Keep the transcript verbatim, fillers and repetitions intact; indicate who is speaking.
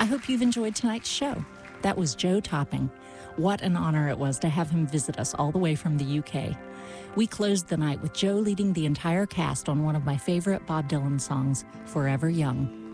Speaker 1: I hope you've enjoyed tonight's show. That was Joe Topping. What an honor it was to have him visit us all the way from the U K. We closed the night with Joe leading the entire cast on one of my favorite Bob Dylan songs, Forever Young.